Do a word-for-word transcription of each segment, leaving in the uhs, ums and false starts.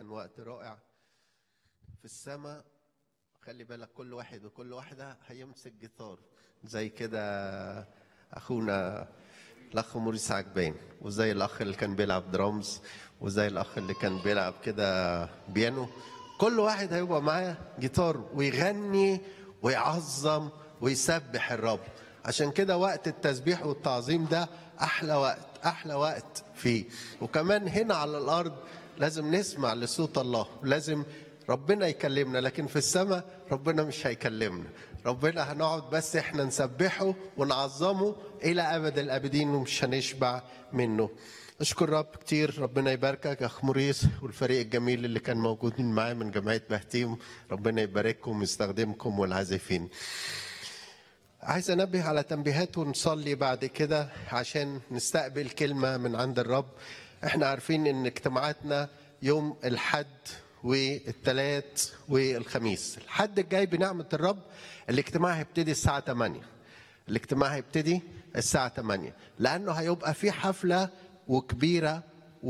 فعلا وقت رائع في السماء. خلي بالك كل واحد وكل واحدة هيمسك جيتار زي كده أخونا الأخ موريس عجبان، وزي الأخ اللي كان بيلعب درامز، وزي الأخ اللي كان بيلعب كده بيانو. كل واحد هيبقى معاه جيتار ويغني ويعظم ويسبح الرب. عشان كده وقت التسبيح والتعظيم ده أحلى وقت، أحلى وقت فيه. وكمان هنا على الأرض لازم نسمع لصوت الله، لازم ربنا يكلمنا، لكن في السماء ربنا مش هيكلمنا. ربنا هنقعد بس احنا نسبحه ونعظمه إلى أبد الأبدين ومش هنشبع منه. أشكر رب كتير. ربنا يباركك يا أخ موريس والفريق الجميل اللي كان موجودين معاه من جمعية بهتيم. ربنا يبارككم ويستخدمكم والعازفين. عايز أنبه على تنبيهات ونصلي بعد كده عشان نستقبل كلمة من عند الرب. احنا عارفين ان اجتماعاتنا يوم الحد والثلاث والخميس. الحد الجاي بنعمة الرب الاجتماع هيبتدي الساعة ثمانية. الاجتماع هيبتدي الساعة ثمانية لأنه هيبقى في حفلة وكبيرة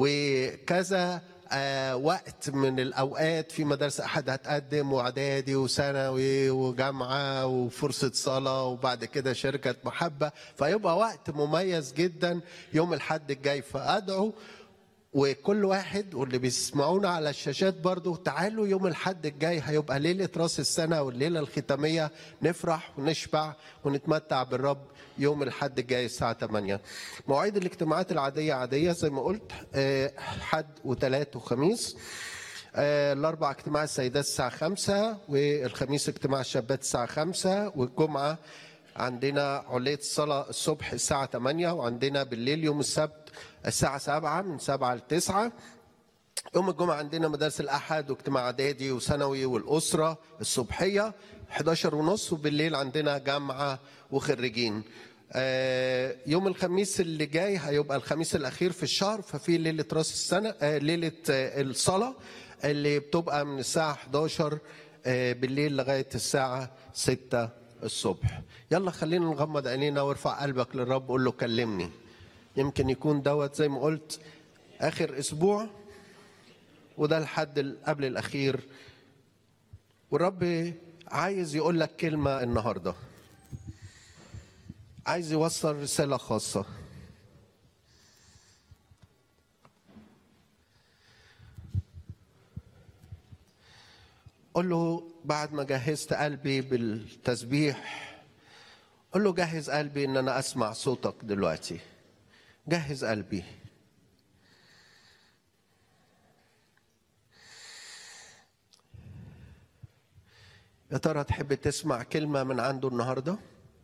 وكذا آه وقت من الأوقات. في مدارس أحد هتقدم وإعدادي وثانوي وجامعة وفرصة صلاة وبعد كده شركة محبة، فيبقى وقت مميز جدا يوم الحد الجاي. فأدعو وكل واحد واللي بيسمعونا على الشاشات برضو تعالوا يوم الحد الجاي، هيبقى ليلة راس السنة والليلة الختامية. نفرح ونشبع ونتمتع بالرب يوم الحد الجاي الساعة ثمانية. مواعيد الاجتماعات العادية عادية زي ما قلت، حد وثلاث وخميس. الأربع اجتماع السيدات الساعة خمسة، والخميس اجتماع الشابات الساعة خمسة، والجمعة عندنا علية الصلاة الصبح الساعة ثمانية، وعندنا بالليل يوم السبت الساعة سبعة من سبعة لتسعة. يوم الجمعة عندنا مدارس الأحد واجتماع إعدادي وثانوي والأسرة الصبحية إحدى عشر ونص، وبالليل عندنا جامعة وخريجين. يوم الخميس اللي جاي هيبقى الخميس الأخير في الشهر، ففي ليلة راس السنة ليلة الصلاة اللي بتبقى من الساعة إحدى عشر بالليل لغاية الساعة ستة الصبح. يلا خلينا نغمض عينينا وارفع قلبك للرب، قول له كلمني. يمكن يكون دوت زي ما قلت آخر أسبوع، وده الحد قبل الأخير، والرب عايز يقول لك كلمة النهاردة، عايز يوصل رسالة خاصة. قل له بعد ما جهزت قلبي بالتسبيح، قل له جهز قلبي ان انا اسمع صوتك دلوقتي. جهز قلبي. يا ترى تحب تسمع كلمة من عنده النهاردة؟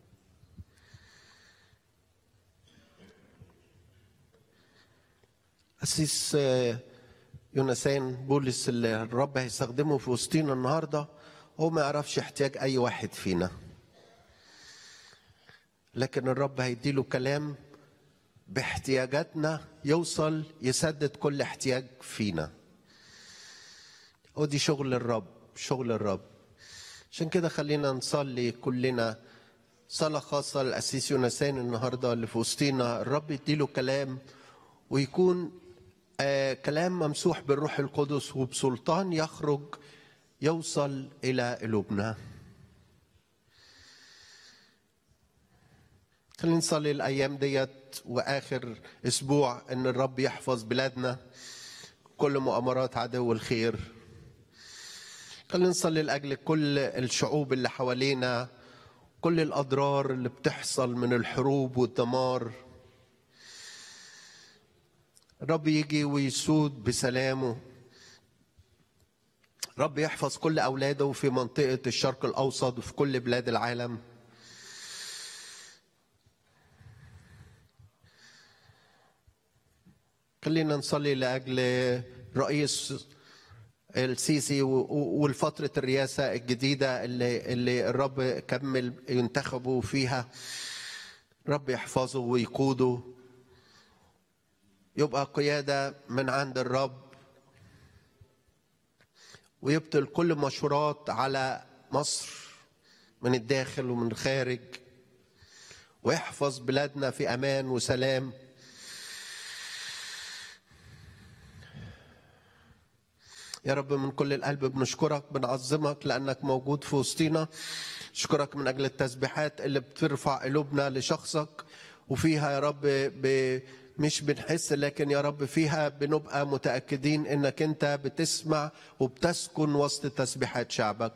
أسيس يونسان بولس اللي الرب هيستخدمه في وسطينا النهاردة هو ما يعرفش احتياج أي واحد فينا، لكن الرب هيديله كلام باحتياجاتنا يوصل يسدد كل احتياج فينا. ودي شغل الرب، شغل الرب. عشان كده خلينا نصلي كلنا صلاة خاصة للأسيس يونسان النهاردة اللي في وسطينا. الرب يديله كلام ويكون آه كلام ممسوح بالروح القدس وبسلطان يخرج يوصل إلى قلوبنا. خلينا نصلي الأيام ديت وآخر أسبوع إن الرب يحفظ بلادنا كل مؤامرات عدو الخير. خلينا نصلي لأجل كل الشعوب اللي حوالينا، كل الأضرار اللي بتحصل من الحروب والدمار. الرب يجي ويسود بسلامه. رب يحفظ كل أولاده في منطقة الشرق الأوسط وفي كل بلاد العالم. خلينا نصلي لأجل رئيس السيسي والفترة الرئاسة الجديدة اللي, اللي الرب كمل ينتخبه فيها. رب يحفظه ويقوده، يبقى قيادة من عند الرب، ويبطل كل مشورات على مصر من الداخل ومن الخارج، ويحفظ بلادنا في أمان وسلام. يا رب من كل القلب بنشكرك بنعظمك لأنك موجود في وسطينا. أشكرك من أجل التسبيحات اللي بترفع قلوبنا لشخصك، وفيها يا رب ب... مش بنحس، لكن يا رب فيها بنبقى متأكدين إنك أنت بتسمع وبتسكن وسط تسبيحات شعبك.